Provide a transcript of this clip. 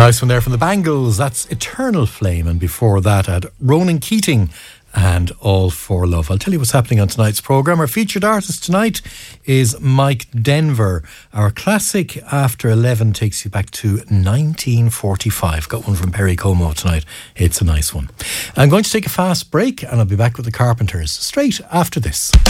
nice one there from the Bangles. That's Eternal Flame. And before that, at Ronan Keating and All for Love. I'll tell you what's happening on tonight's programme. Our featured artist tonight is Mike Denver. Our classic After 11 takes you back to 1945. Got one from Perry Como tonight. It's a nice one. I'm going to take a fast break and I'll be back with the Carpenters straight after this.